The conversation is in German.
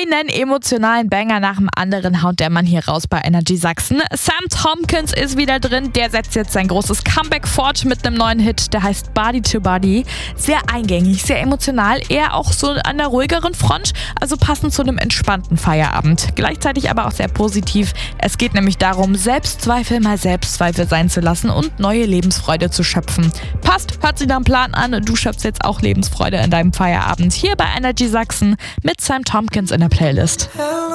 Einen emotionalen Banger nach dem anderen haut der Mann hier raus bei Energy Sachsen. Sam Tompkins ist wieder drin. Der setzt jetzt sein großes Comeback fort mit einem neuen Hit, der heißt Body to Body. Sehr eingängig, sehr emotional, eher auch so an der ruhigeren Front, also passend zu einem entspannten Feierabend. Gleichzeitig aber auch sehr positiv. Es geht nämlich darum, Selbstzweifel mal Selbstzweifel sein zu lassen und neue Lebensfreude zu schöpfen. Passt, hört sich nach einem Plan an. Du schöpfst jetzt auch Lebensfreude in deinem Feierabend hier bei Energy Sachsen mit Sam Tompkins in der Playlist.